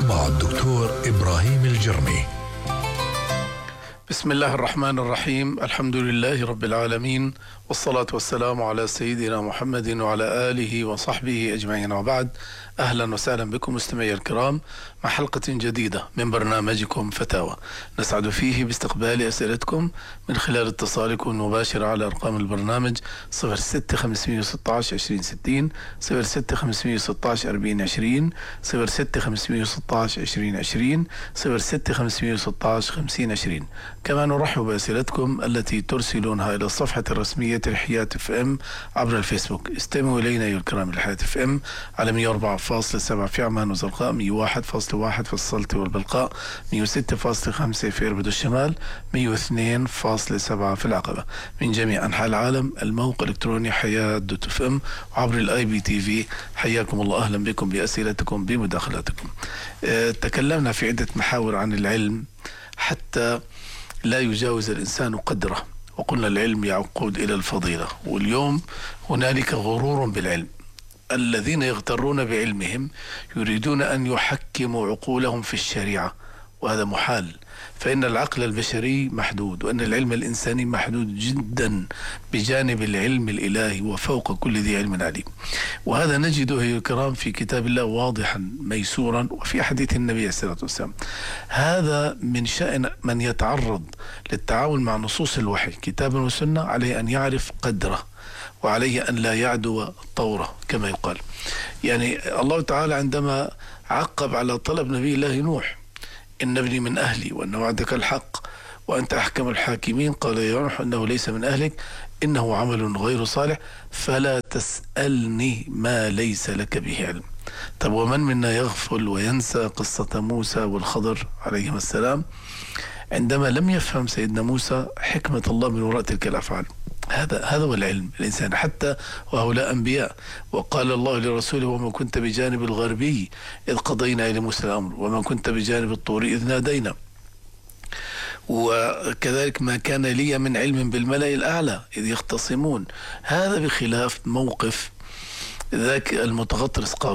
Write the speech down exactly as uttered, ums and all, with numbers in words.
مع الدكتور إبراهيم الجرمي. بسم الله الرحمن الرحيم. الحمد لله رب العالمين، والصلاة والسلام على سيدنا محمد وعلى آله وصحبه أجمعين، وبعد. أهلا وسهلا بكم مستمعي الكرام مع حلقة جديدة من برنامجكم فتاوى، نسعد فيه باستقبال أسئلتكم من خلال اتصالكم المباشر على أرقام البرنامج صفر ستة خمسمائة وستة عشر عشرين ستين، صفر ستة خمسمائة وستة عشر أربعين عشرين، صفر ستة خمسمائة وستة عشر عشرين عشرين، صفر ستة خمسمائة وستة عشر خمسين عشرين. كما نرحب بأسئلتكم التي ترسلونها إلى الصفحة الرسمية لحياة اف ام عبر الفيسبوك. استمعوا إلينا أيها الكرام لحياة اف ام على مئة وأربعة فاصلة سبعة في عمان وزرقاء، مئة وواحد فاصلة واحد في السلطة والبلقاء، مئة وستة فاصلة خمسة في إربد الشمال، مئة واثنين فاصلة سبعة في العقبة. من جميع أنحاء العالم الموقع الإلكتروني حياة دوت اف ام وعبر الاي بي تي في. حياكم الله، أهلا بكم بأسئلتكم بمداخلاتكم. أه تكلمنا في عدة محاور عن العلم حتى لا يجاوز الإنسان قدره، وقلنا العلم يعقود إلى الفضيلة، واليوم هنالك غرور بالعلم. الذين يغترون بعلمهم يريدون أن يحكموا عقولهم في الشريعة، وهذا محال، فإن العقل البشري محدود، وأن العلم الإنساني محدود جدا بجانب العلم الإلهي، وفوق كل ذي علم عليم. وهذا نجده أيها الكرام في كتاب الله واضحا ميسورا، وفي حديث النبي عليه الصلاة والسلام. هذا من شأن من يتعرض للتعامل مع نصوص الوحي كتابا وسنة عليه أن يعرف قدره، وعليه أن لا يعدو طوره كما يقال. يعني الله تعالى عندما عقب على طلب نبي الله نوح: إن ابني من أهلي وأن وعدك الحق وأنت أحكم الحاكمين، قال يا نوح إنه ليس من أهلك إنه عمل غير صالح فلا تسألني ما ليس لك به علم. طب ومن منا يغفل وينسى قصة موسى والخضر عليهما السلام عندما لم يفهم سيدنا موسى حكمة الله من وراء تلك الأفعال؟ هذا هذا هو العلم الإنسان، حتى وهؤلاء أنبياء. وقال الله لرسوله: وما كنت بجانب الغربي إذ قضينا إلى موسى الأمر وما كنت بجانب الطور إذ نادينا. وكذلك ما كان لي من علم بالملأ الأعلى إذ يختصمون. هذا بخلاف موقف ذاك المتغطرس قارون.